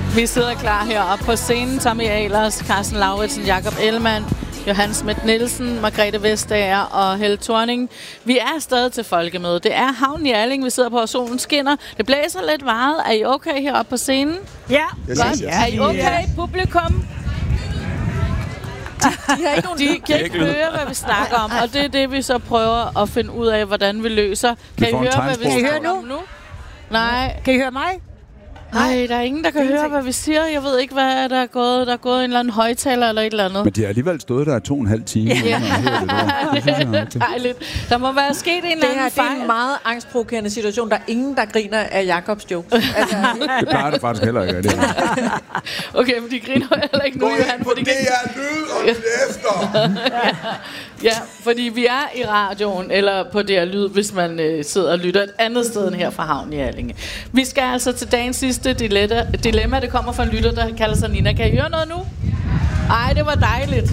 Vi sidder klar heroppe på scenen. Tommy Ahlers, Carsten Lauritsen, Jakob Ellemann, Johan Schmidt Nielsen, Margrethe Vestager og Helle Thorning. Vi er stadig til folkemøde. Det er havnen i Alling, vi sidder på, og solen skinner. Det blæser lidt meget. Er I okay heroppe på scenen? Ja. Godt. Er I okay, publikum? De kan ikke høre, hvad vi snakker om, og det er det, vi så prøver at finde ud af, hvordan vi løser. Kan I høre, hvad vi snakker om nu? Nej. Kan I høre mig? Nej, der er ingen, der kan høre, hvad vi siger. Jeg ved ikke, hvad der er gået. Der er gået en eller anden højtaler eller et eller andet. Men de har alligevel stået der 2,5 timer. Ja, det er dejligt. Der må være sket en eller anden fejl. Det er en meget angstprovokerende situation. Der er ingen, der griner af Jakobs jokes. Altså, det plejer det faktisk heller ikke. Okay, men de griner heller ikke nu, Johan. For det er lyd og efter. Ja, fordi vi er i radioen, eller på det her lyd, hvis man sidder og lytter et andet sted end her fra havnen i Allinge. Vi skal altså til dagens sidste dilemma. Det kommer fra en lytter, der kalder sig Nina. Kan I høre noget nu? Ej, det var dejligt.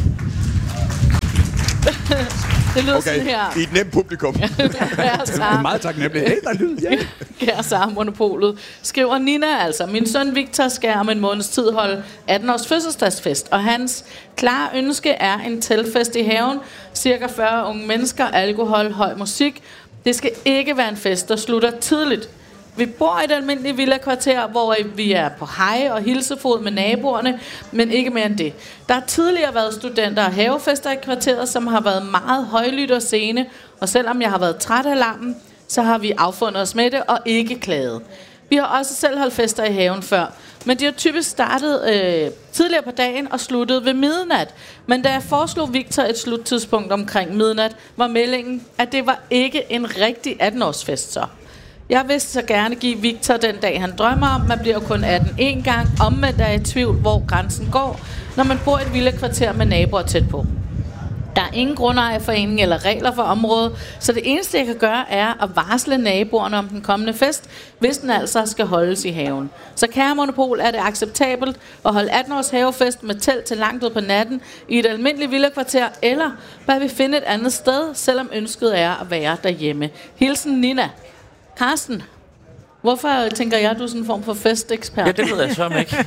Det lyder sådan her. I et nemt publikum. Det er meget taknemmeligt. Hey, der er lyd, ja. Kære Sara Monopolet. Skriver Nina altså: min søn Victor skal om en måneds tid holde 18-års fødselsdagsfest, og hans klare ønske er en teltfest i haven. Cirka 40 unge mennesker, alkohol, høj musik. Det skal ikke være en fest, der slutter tidligt. Vi bor i et almindeligt villakvarter, hvor vi er på hej og hilsefod med naboerne, men ikke mere end det. Der har tidligere været studenter og havefester i kvarteret, som har været meget højlydt og sene, og selvom jeg har været træt af larmen, så har vi affundet os med det og ikke klaget. Vi har også selv holdt fester i haven før, men de har typisk startet tidligere på dagen og sluttet ved midnat. Men da jeg foreslog Victor et sluttidspunkt omkring midnat, var meldingen, at det var ikke en rigtig 18-årsfest så. Jeg vil så gerne give Victor den dag, han drømmer om. Man bliver jo kun 18 én gang. Omvendt er jeg i tvivl, hvor grænsen går, når man bor i et villakvarter med naboer tæt på. Der er ingen grundejerforening eller regler for området, så det eneste, jeg kan gøre, er at varsle naboerne om den kommende fest, hvis den altså skal holdes i haven. Så kære Monopol, er det acceptabelt at holde 18-års havefest med telt til langt ud på natten i et almindeligt villakvarter, eller bør vi finde et andet sted, selvom ønsket er at være derhjemme? Hilsen Nina. Carsten, hvorfor tænker jeg, at du er sådan en form for festekspert? Ja, det ved jeg så ikke.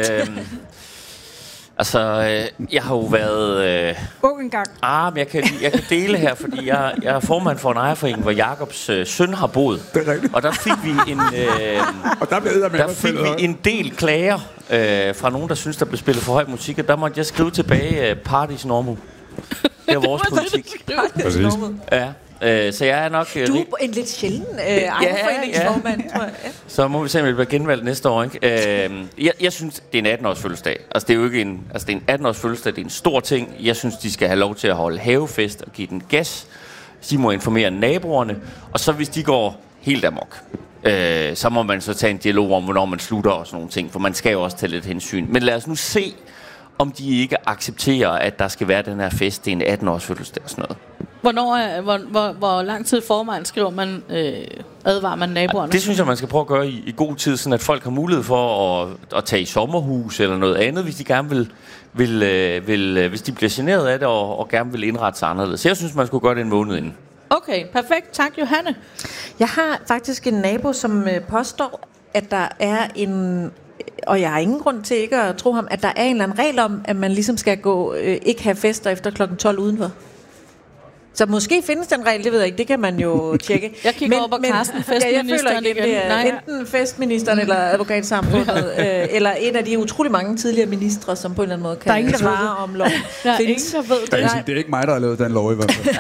Jeg har jo været... Ung engang. Men jeg kan dele her, fordi jeg er formand for en ejerforening, hvor Jakobs søn har boet. Det er rigtigt. Og der fik vi en... og der fik vi en del klager fra nogen, der synes der blev spillet for høj musik, og der måtte jeg skrive tilbage, party's normal. Det er vores politik. Præcis. Ja. Så jeg er nok... Du er en lidt sjælden ejerforeningsformand, tror jeg. Ja. Så må vi se, om vi bliver genvalgt næste år, ikke? Jeg synes, det er en 18-års fødselsdag. Altså, det er jo ikke en... Altså, det er en 18-års fødselsdag, det er en stor ting. Jeg synes, de skal have lov til at holde havefest og give den gas. De må informere naboerne. Og så hvis de går helt amok, så må man så tage en dialog om, hvornår man slutter og sådan nogle ting. For man skal jo også tage lidt hensyn. Men lad os nu se, om de ikke accepterer, at der skal være den her fest. Det er en 18-års fødselsdag og sådan noget. Hvor lang tid forvejen skriver man, advarer man naboerne? Det synes jeg, man skal prøve at gøre i god tid, sådan at folk har mulighed for at tage i sommerhus eller noget andet, hvis de gerne vil hvis de bliver generet af det og gerne vil indrette sig anderledes. Så jeg synes, man skulle gøre det en måned inden. Okay, perfekt. Tak, Johanne. Jeg har faktisk en nabo, som påstår, at der er en... Og jeg har ingen grund til ikke at tro ham, at der er en eller anden regel om, at man ligesom skal gå ikke have fester efter kl. 12 udenfor. Så måske findes den regel, det ved jeg ikke, det kan man jo tjekke. Jeg kigger over på Carsten, festministeren. Jeg føler ikke, det er enten festministeren eller advokatsamfundet, eller en af de utrolig mange tidligere ministre, som på en eller anden måde kan svare om loven. Der er ingen, der ved det. Det er ikke mig, der har lavet den lov i hvert fald.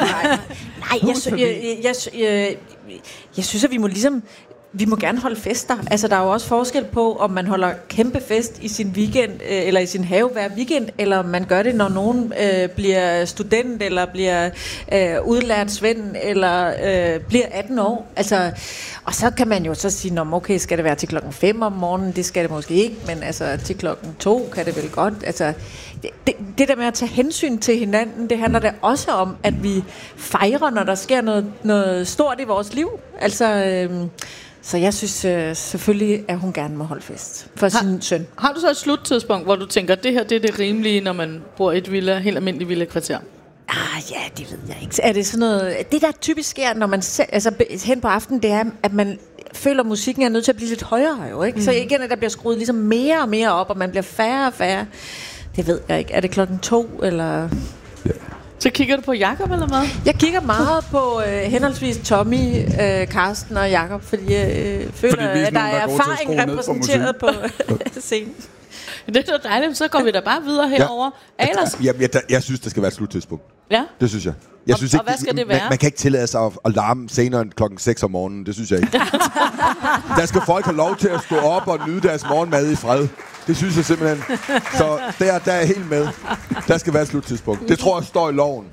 Nej, jeg synes, at vi må gerne holde fester. Altså, der er jo også forskel på, om man holder kæmpe fest i sin weekend, eller i sin have hver weekend, eller om man gør det, når nogen bliver student, eller bliver udlært svend, eller bliver 18 år. Altså, og så kan man jo så sige, okay, skal det være til 5 om morgenen? Det skal det måske ikke, men altså, til 2 kan det vel godt. Altså, det der med at tage hensyn til hinanden, det handler da også om, at vi fejrer, når der sker noget stort i vores liv. Altså... Så jeg synes selvfølgelig, at hun gerne må holde fest for sin søn. Har du så et sluttidspunkt, hvor du tænker, at det her det er det rimelige, når man bor i et helt almindeligt villakvarter? Ja, det ved jeg ikke. Er det sådan noget... Det, der typisk sker, når man hen på aftenen, det er, at man føler, at musikken er nødt til at blive lidt højere, jo, ikke? Så igen, at der bliver skruet ligesom mere og mere op, og man bliver færre og færre. Det ved jeg ikke. Er det 2:00, eller... Ja. Så kigger du på Jakob eller hvad? Jeg kigger meget på henholdsvis Tommy, Karsten og Jakob, fordi jeg føler, at der er erfaring repræsenteret på scenen. Det er så dejligt, så går vi da bare videre herover. Ahlers? Jeg synes, det skal være et sluttidspunkt. Ja. Det synes jeg. Jeg synes og ikke, hvad skal det være? Man kan ikke tillade sig at larme senere end 6 om morgenen. Det synes jeg ikke. Der skal folk have lov til at stå op og nyde deres morgenmad i fred. Det synes jeg simpelthen. Så der er jeg helt med. Der skal være et sluttidspunkt. Det tror jeg står i loven.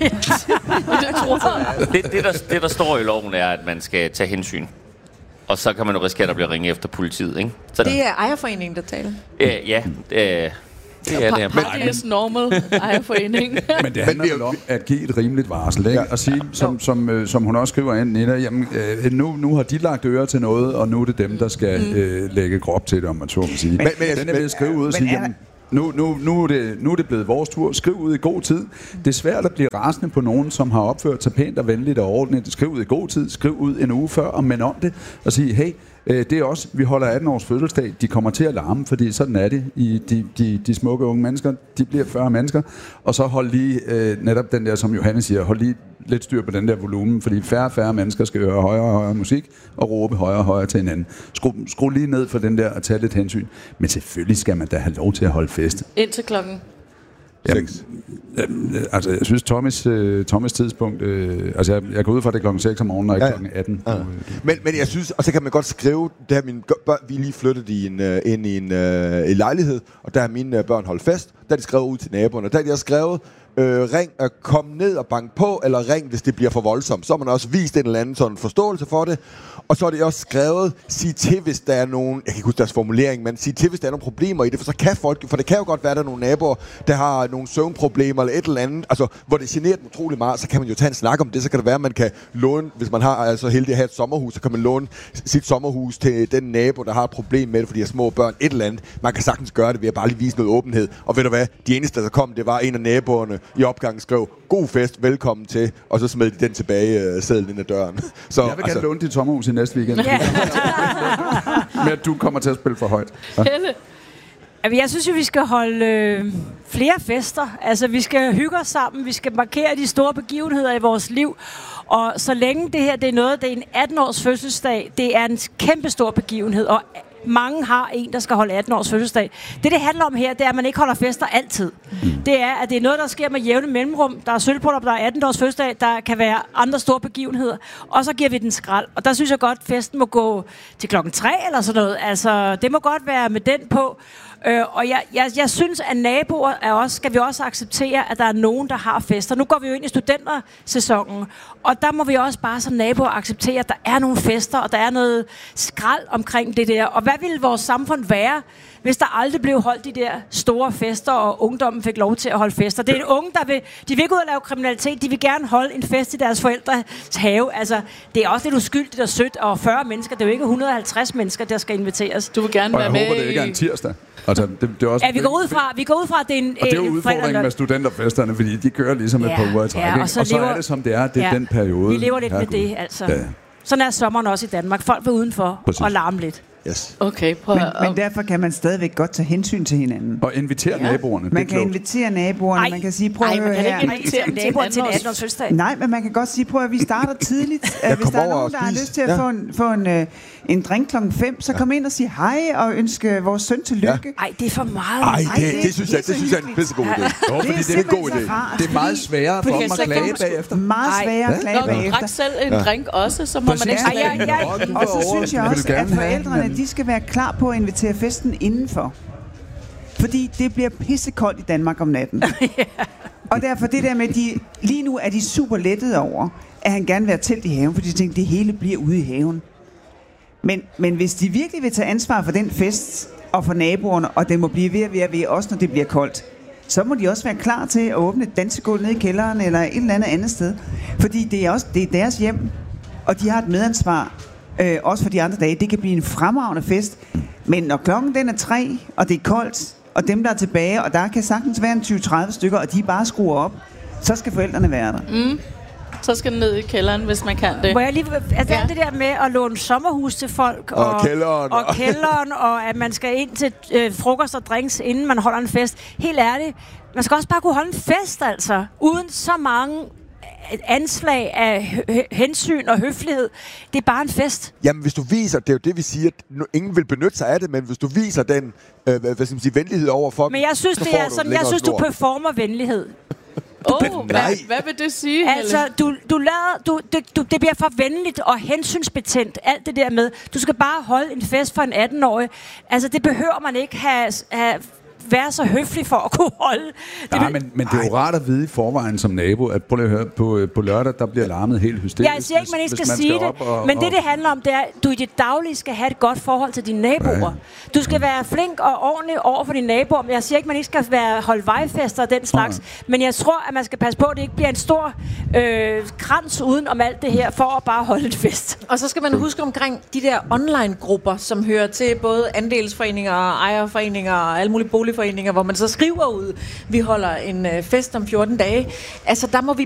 Det, der står i loven, er, at man skal tage hensyn. Og så kan man jo risikere, at der bliver ringet efter politiet, ikke? Så det er ejerforeningen, der taler. Ja, det er det. Party is normal, ejerforening. Men det handler vel om at give et rimeligt varsel, ikke? Og sige, som hun også skriver ind, Nina, jamen, nu har de lagt øre til noget, og nu er det dem, der skal lægge grop til det, om man så må sige. Men den er ved at skrive ud og sige, jamen, nu er det blevet vores tur. Skriv ud i god tid. Det er svært at blive rasende på nogen, som har opført sig pænt og venligt og ordentligt. Skriv ud i god tid. Skriv ud en uge før og mænd om det. Og sige, hey, det er også, vi holder 18 års fødselsdag. De kommer til at larme, fordi sådan er det. De smukke unge mennesker, de bliver 40 mennesker. Og så hold lige netop den der, som Johannes siger, hold lige lidt styr på den der volumen, fordi færre mennesker skal høre højere og højere musik og råbe højere og højere til hinanden. Skru lige ned for den der og tage lidt hensyn. Men selvfølgelig skal man da have lov til at holde fest. Indtil klokken 6. Altså, jeg synes, Thomas tidspunkt... jeg går ud fra, det er klokken 6 om morgenen, og ikke klokken 18. Ja. Men jeg synes, og så kan man godt skrive, det mine børn, vi lige flyttet ind i en lejlighed, og der har mine børn holdt fest, der er de skrevet ud til naboerne, der er de har skrevet, ring, kom ned og bank på, eller ring, hvis det bliver for voldsomt. Så har man også vist en eller anden sådan forståelse for det. Og så er det også skrevet, sig til, hvis der er nogen, jeg kan ikke huske deres formulering, men sig til, hvis der er nogle problemer i det, for så kan folk, for det kan jo godt være, der er nogle naboer, der har nogle søvnproblemer eller et eller andet, altså, hvor det generer dem utrolig meget, så kan man jo tage en snak om det, så kan det være, at man kan låne, hvis man har altså heldig at have et sommerhus, så kan man låne sit sommerhus til den nabo, der har et problem med det, fordi de har små børn, et eller andet. Man kan sagtens gøre det ved at bare lige vise noget åbenhed. Og ved du hvad, de eneste, der kom, det var en af naboerne i opgangen skrev, god fest, velkommen til, og så smed de den tilbage sedlen ind ad døren. Så, jeg vil gerne låne dit sommerhus i næste weekend. Men at du kommer til at spille for højt. Ja. Jeg synes jo, vi skal holde flere fester. Altså, vi skal hygge os sammen. Vi skal markere de store begivenheder i vores liv. Og så længe det her, det er en 18-års fødselsdag, det er en kæmpe stor begivenhed. Og mange har en, der skal holde 18 års fødselsdag. Det handler om her, det er, at man ikke holder fester altid. Det er, at det er noget, der sker med jævne mellemrum. Der er sølvbryllup, der er 18 års fødselsdag, der kan være andre store begivenheder. Og så giver vi den skrald. Og der synes jeg godt, festen må gå til 3 eller sådan noget. Altså, det må godt være med den på. Og jeg synes, at naboer skal vi også acceptere, at der er nogen, der har fester. Nu går vi jo ind i studentersæsonen, og der må vi også bare som naboer acceptere, at der er nogle fester, og der er noget skrald omkring det der. Og hvad ville vores samfund være, hvis der aldrig blev holdt de der store fester, og ungdommen fik lov til at holde fester? Det er en unge, de vil ikke ud og lave kriminalitet, de vil gerne holde en fest i deres forældres have. Altså, det er også lidt uskyldigt og sødt, og 40 mennesker, det er jo ikke 150 mennesker, der skal inviteres. Du vil gerne være med. Jeg håber, det ikke er en tirsdag. Altså, det er også vi går ud fra, at det er en... Og det er jo udfordringen med studenterfesterne, fordi de kører ligesom et par uger i træk. Ja, og så er det, som det er, det er den periode. Vi lever lidt med det, altså. Ja. Sådan er sommeren også i Danmark. Folk vil udenfor og larme lidt. Yes. Okay, men derfor kan man stadigvæk godt tage hensyn til hinanden. Og invitere naboerne. Man kan invitere naboerne. Man kan sige, prøv at høre her. Man kan ikke invitere naboerne til en 18-års fødselsdag. Nej, men man kan godt sige, prøv at vi starter tidligt. Hvis der er nogen, der har lyst til at få en drink klokken 5, så kom ind og sig hej og ønske vores søn tillykke. Ej, det er for meget. Det synes jeg er en pissegod idé. Fordi det er en god idé. Det er meget sværere for dem at klage bagefter. Meget sværere at klage bagefter. Når du drak selv en drink også, så må man ikke klage. Og så synes jeg også, at forældrene, de skal være klar på at invitere festen indenfor. Fordi det bliver pissekoldt i Danmark om natten. Og derfor det der med, lige nu er de super lettede over, at han gerne vil have telt i haven, fordi de tænker, det hele bliver ude i haven. Men hvis de virkelig vil tage ansvar for den fest, og for naboerne, og det må blive ved, også når det bliver koldt, så må de også være klar til at åbne et dansegulv ned i kælderen, eller et eller andet sted. Fordi det er deres hjem, og de har et medansvar, også for de andre dage. Det kan blive en fremragende fest, men når klokken den er 3, og det er koldt, og dem der er tilbage, og der kan sagtens være en 20-30 stykker, og de bare skruer op, så skal forældrene være der. så skal den ned i kælderen, hvis man kan det. Hvor jeg lige, altså det der med at låne sommerhus til folk, og kælderen, og at man skal ind til frokost og drinks, inden man holder en fest. Helt ærligt, man skal også bare kunne holde en fest, altså, uden så mange anslag af hensyn og høflighed. Det er bare en fest. Jamen, hvis du viser, det er jo det, vi siger, ingen vil benytte sig af det, men hvis du viser den venlighed over for men jeg synes, det er sådan, jeg synes, du performer venlighed. Hvad vil det sige, altså, det bliver for venligt og hensynsbetændt, alt det der med. Du skal bare holde en fest for en 18-årig. Altså, det behøver man ikke have være så høflig for at kunne holde. Nej, men det er jo rart at vide i forvejen som nabo, at prøv at høre, på lørdag, der bliver larmet helt hysterisk. Jeg siger ikke, man ikke skal sige det, men det handler om, det er, at du i det daglige skal have et godt forhold til dine naboer. Ja. Du skal være flink og ordentlig over for dine naboer. Jeg siger ikke, man ikke skal holde vejfester og den slags, men jeg tror, at man skal passe på, at det ikke bliver en stor krans uden om alt det her, for at bare holde en fest. Og så skal man huske omkring de der online-grupper, som hører til både andelsforeninger og ejerforeninger og alle mulige boligforeninger, hvor man så skriver ud, vi holder en fest om 14 dage. Altså, der må vi